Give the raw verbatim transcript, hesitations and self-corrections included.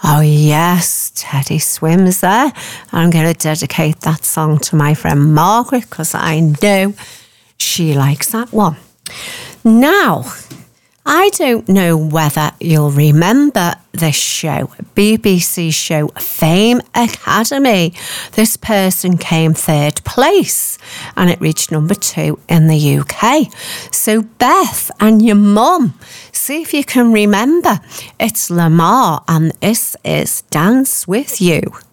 Oh, yes, Teddy Swims there. I'm going to dedicate that song to my friend Margaret because I know she likes that one. Now, I don't know whether you'll remember this show, B B C show Fame Academy. This person came third place and it reached number two in the U K. So Beth and your mum, see if you can remember. It's Lamar and this is Dance With You.